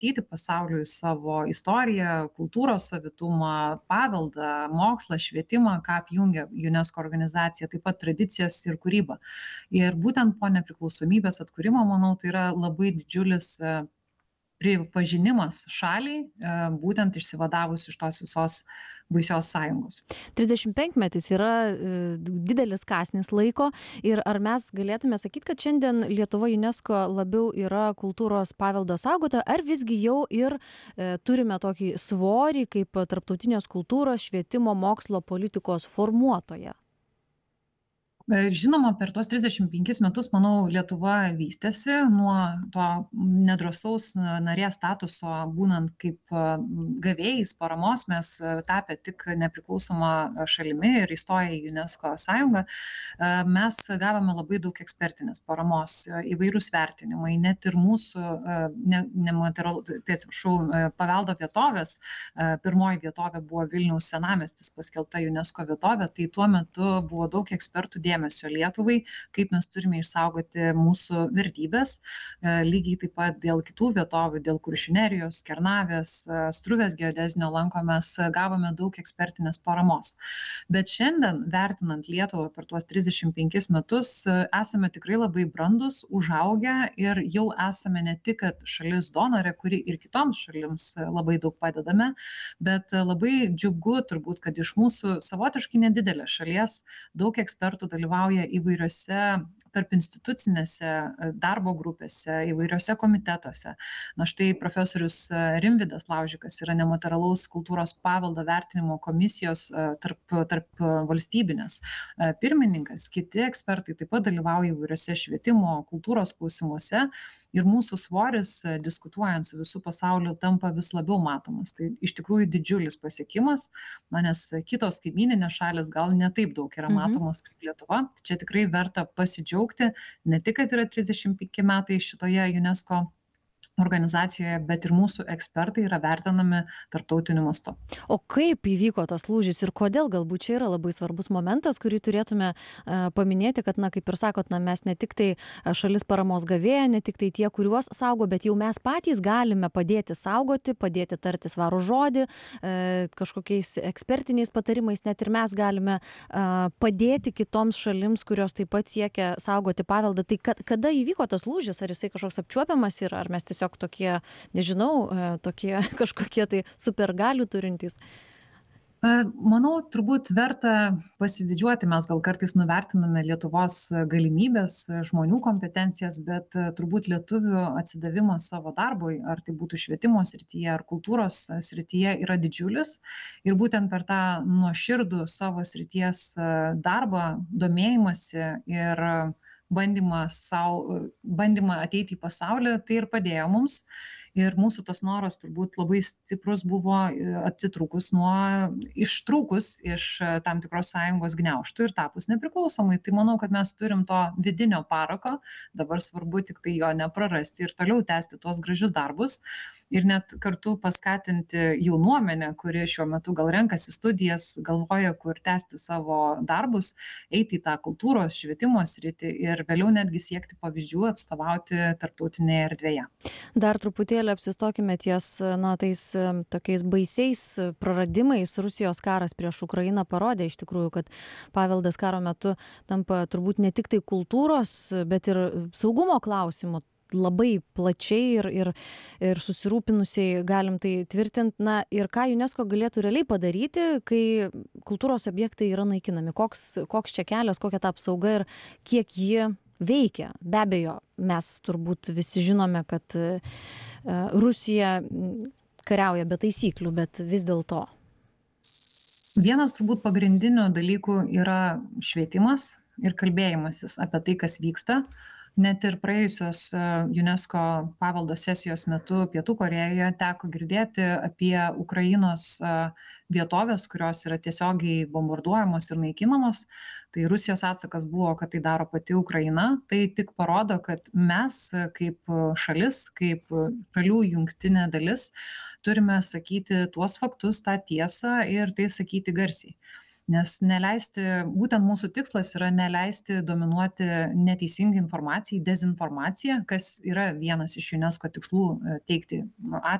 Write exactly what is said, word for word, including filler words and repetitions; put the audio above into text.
pristatyti pasauliui savo istoriją, kultūros savitumą, paveldą, mokslą, švietimą, ką apjungia UNESCO organizacija, taip pat tradicijas ir kūrybą. Ir būtent po nepriklausomybės atkūrimo, manau, tai yra labai didžiulis e, pripažinimas šaliai, e, būtent išsivadavus iš tos visos baisios sąjungos. trisdešimtpenkmetis yra e, didelis kąsnis laiko ir ar mes galėtume sakyti, kad šiandien Lietuva UNESCO labiau yra kultūros paveldo saugotoja, ar visgi jau ir e, turime tokį svorį kaip tarptautinės kultūros, švietimo, mokslo, politikos formuotoja? E, Žinoma, per tuos trisdešimt penkis metus, manau, Lietuva vystėsi nuo to nedrasaus e, narės statuso, būnant kaip e, gavėjais paramos, mes e, tapę tik nepriklausoma šalimi ir įstoję į UNESCO sąjungą, e, mes gavome labai daug ekspertinės paramos, e, įvairūs vertinimai, net ir mūsų e, ne, nematerialų, tai atsiprašau, e, paveldo vietovės, e, pirmoji vietovė buvo Vilniaus senamiestis paskelbta UNESCO vietovė, tai tuo metu buvo daug ekspertų dėmesio Lietuvai, kaip mes turime išsaugoti mūsų vertybės, e, lygiai taip pat dėl kitų vietovių, dėl Kuršių nerijos, Kernavės, e, Struvės geodezinio lanko mes gavome daug ekspertinės paramos. Bet šiandien, vertinant Lietuvą per tuos trisdešimt penkis metus, e, esame tikrai labai brandus, užaugę ir jau esame ne tik kad šalis donorė, kuri ir kitoms šalims e, labai daug padedame, bet e, labai džiugu turbūt, kad iš mūsų savotiškai nedidelės šalies daug ekspertų dalyvauja įvairiose tarp institucinėse darbo grupėse, įvairiose komitetuose. Na štai profesorius e, Rimvydas Laužikas yra nematerialaus kultūros paveldo vertinimo komisijos e, tarp, tarp valstybinės e, pirmininkas, kiti ekspertai taip pat dalyvauja įvairiose švietimo, kultūros klausimuose ir mūsų svoris, e, diskutuojant su visų pasauliu, tampa vis labiau matomas. Tai iš tikrųjų didžiulis pasiekimas, na, nes kitos kaimyninės šalis gal ne taip daug yra Mhm. matomos kaip Lietuva. Čia tikrai verta pasidžiaugti, ne tik, kad yra trisdešimt penki metai šitoje UNESCO organizacijoje, bet ir mūsų ekspertai yra vertinami tarptautiniu mastu. O kaip įvyko tas lūžis ir kodėl galbūt čia yra labai svarbus momentas, kurį turėtume e, paminėti, kad, na, kaip ir sakot, na, mes ne tik tai e, šalis paramos gavėja, ne tik tai tie, kuriuos saugo, bet jau mes patys galime padėti saugoti, padėti tarti svarų žodį, e, kažkokiais ekspertiniais patarimais, net ir mes galime e, padėti kitoms šalims, kurios taip pat siekia saugoti paveldą. Tai kad, kada įvyko tas lūžis, ar jisai kažkoks apčiuopiamas yra, ar mes tiesiog tokie, nežinau, e, tokie kažkokie tai supergalių turintys? E, Manau, turbūt verta pasididžiuoti, mes gal kartais nuvertiname Lietuvos galimybės, žmonių kompetencijas, bet e, turbūt lietuvių atsidavimas savo darbui, ar tai būtų švietimo srityje, ar kultūros srityje, yra didžiulis. Ir būtent per tą nuoširdų savo srities e, darbą, domėjimąsi ir bandymą, sau, bandymą ateiti į pasaulį, tai ir padėjo mums. Ir mūsų tas noras turbūt labai stiprus buvo e, atitrūkus nuo, ištrūkus iš e, tam tikros sąjungos gniaužtų ir tapus nepriklausomai. Tai manau, kad mes turim to vidinio parako, dabar svarbu tik tai jo neprarasti ir toliau tęsti tuos gražius darbus. Ir net kartu paskatinti jaunuomenę, kuri šiuo metu gal renkasi studijas, galvoja, kur tęsti savo darbus, eiti į tą kultūros, švietimo sritį ir vėliau netgi siekti pavyzdžių atstovauti tarptautinėje erdvėje. Dar truputėlį apsistokime ties, na, tais e, tokiais baisiais praradimais. Rusijos karas prieš Ukrainą parodė iš tikrųjų, kad paveldas karo metu tampa turbūt ne tik tai kultūros, bet ir saugumo klausimu labai plačiai ir, ir, ir susirūpinusiai galim tai tvirtinti. Na ir ką UNESCO galėtų realiai padaryti, kai kultūros objektai yra naikinami? Koks, koks čia kelias, kokia ta apsauga ir kiek ji veikia? Be abejo, mes turbūt visi žinome, kad e, Rusija kariauja be taisyklių, bet vis dėlto. Vienas turbūt pagrindinių dalykų yra švietimas ir kalbėjimasis apie tai, kas vyksta. Net ir praėjusios e, UNESCO paveldo sesijos metu Pietų Korėjoje teko girdėti apie Ukrainos e, vietovės, kurios yra tiesiogiai bombarduojamos ir naikinamos. Tai Rusijos atsakas buvo, kad tai daro pati Ukraina. Tai tik parodo, kad mes e, kaip šalis, kaip šalių jungtinė dalis, turime sakyti tuos faktus, tą tiesą ir tai sakyti garsiai. nes neleisti būtent mūsų tikslas yra neleisti dominuoti neteisingai informacijai, dezinformacija, kas yra vienas iš UNESCO tikslų teikti